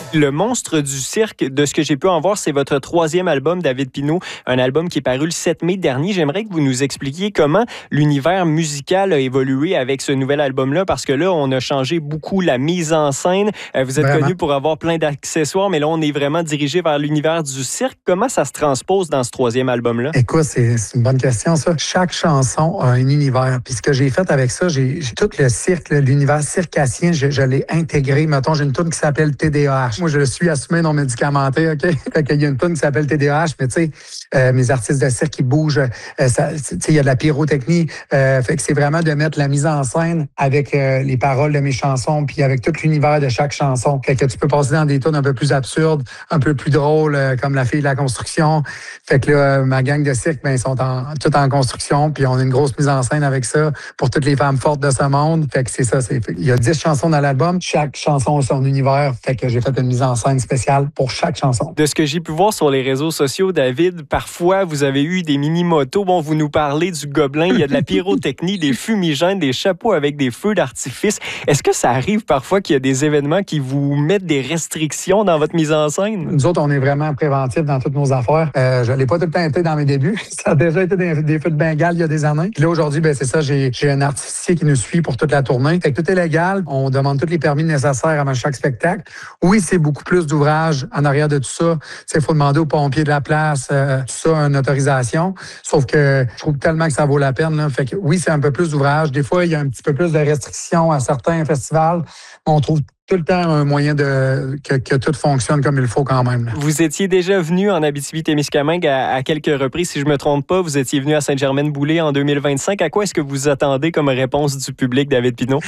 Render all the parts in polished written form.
Le monstre du cirque, de ce que j'ai pu en voir, c'est votre troisième album, David Pinault, un album qui est paru le 7 mai dernier. J'aimerais que vous nous expliquiez comment l'univers musical a évolué avec ce nouvel album-là, parce que là, on a changé beaucoup la mise en scène. Vous êtes connu pour avoir plein d'accessoires, mais là, on est vraiment dirigé vers l'univers du cirque. Comment ça se transpose dans ce troisième album-là? Écoute, c'est une bonne question, ça. Chaque chanson a un univers. Puis ce que j'ai fait avec ça, j'ai tout le cirque, l'univers circassien, je l'ai intégré. Mettons, j'ai une tune qui s'appelle TDAH. Moi, je suis assumé non médicamenté, OK? Fait qu'il y a une tune qui s'appelle TDAH, mais tu sais, mes artistes de cirque, ils bougent. Tu sais, il y a de la pyrotechnie. Fait que c'est vraiment de mettre la mise en scène avec les paroles de mes chansons, puis avec tout l'univers de chaque chanson. Fait que tu peux passer dans des tunes un peu plus absurdes, un peu plus drôles, comme La fille de la construction. Fait que là, ma gang de cirque, ben, ils sont tout en construction, puis on a une grosse mise en scène avec ça pour toutes les femmes fortes de ce monde. Fait que c'est ça. Il y a 10 chansons dans l'album. Chaque chanson a son univers. Fait que j'ai fait une mise en scène spéciale pour chaque chanson. De ce que j'ai pu voir sur les réseaux sociaux, David, parfois, vous avez eu des mini-motos. Bon, vous nous parlez du gobelin. Il y a de la pyrotechnie, des fumigènes, des chapeaux avec des feux d'artifice. Est-ce que ça arrive parfois qu'il y a des événements qui vous mettent des restrictions dans votre mise en scène? Nous autres, on est vraiment préventifs dans toutes nos affaires. Je l'ai pas tout le temps été dans mes débuts. Ça a déjà été des feux de Bengale il y a des années. Puis là, aujourd'hui, ben c'est ça, j'ai un artificier qui nous suit pour toute la tournée. Fait que tout est légal. On demande tous les permis nécessaires avant chaque spectacle. Oui, c'est beaucoup plus d'ouvrages en arrière de tout ça. Il faut demander aux pompiers de la place, tout ça, une autorisation. Sauf que je trouve tellement que ça vaut la peine. Là. Fait que oui, c'est un peu plus d'ouvrages. Des fois, il y a un petit peu plus de restrictions à certains festivals. On trouve tout le temps un moyen que tout fonctionne comme il faut quand même. Là. Vous étiez déjà venu en Abitibi-Témiscamingue à quelques reprises, si je me trompe pas. Vous étiez venu à Sainte-Germaine-Boulay en 2025. À quoi est-ce que vous attendez comme réponse du public, David Pinault?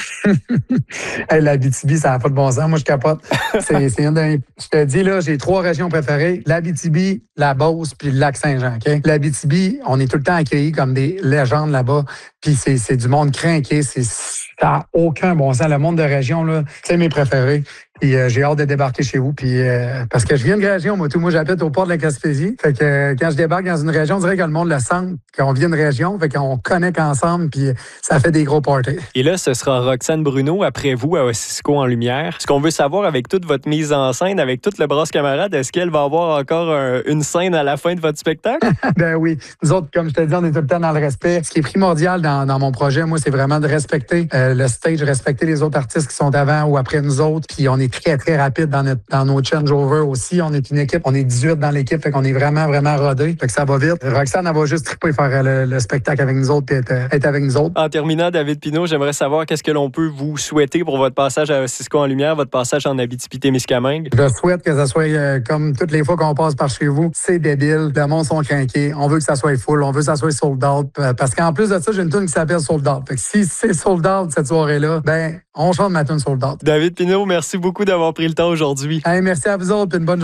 Hey, l'Abitibi, ça n'a pas de bon sens. Moi, je capote. Je te dis, là, j'ai 3 régions préférées. L'Abitibi, la Beauce, puis le Lac-Saint-Jean. Okay? L'Abitibi, on est tout le temps accueillis comme des légendes là-bas. Puis c'est du monde crinqué. Ça n'a aucun bon sens. Le monde de région, là, c'est mes préférés. Puis j'ai hâte de débarquer chez vous. Puis parce que je viens de région, moi j'habite au port de la Gaspésie. Fait que quand je débarque dans une région, on dirait que le monde le sent qu'on vient de région. Fait qu'on connecte ensemble, puis ça fait des gros parties. Et là, ce sera Roxane Bruno après vous à Ossisco en lumière. Ce qu'on veut savoir avec toute votre mise en scène, avec toute le brasse camarade, est-ce qu'elle va avoir encore une scène à la fin de votre spectacle? Ben oui. Nous autres, comme je te dis, on est tout le temps dans le respect. Ce qui est primordial dans mon projet, moi, c'est vraiment de respecter le stage, respecter les autres artistes qui sont avant ou après nous autres. Puis on est très, très rapide dans nos changeovers aussi. On est une équipe, on est 18 dans l'équipe, fait qu'on est vraiment, vraiment rodés. Fait que ça va vite. Roxane, elle va juste triper faire le spectacle avec nous autres puis être avec nous autres. En terminant, David Pinault, j'aimerais savoir qu'est-ce que l'on peut vous souhaiter pour votre passage à Ossisco en lumière, votre passage en Abitibi-Témiscamingue. Je souhaite que ça soit comme toutes les fois qu'on passe par chez vous. C'est débile. Le monde sont craqués. On veut que ça soit full. On veut que ça soit sold out. Parce qu'en plus de ça, j'ai une tune qui s'appelle Sold Out. Fait que si c'est sold out cette soirée-là, ben, on chante ma tune Sold Out. David Pinault, merci beaucoup d'avoir pris le temps aujourd'hui. Hey, merci à vous autres. Une bonne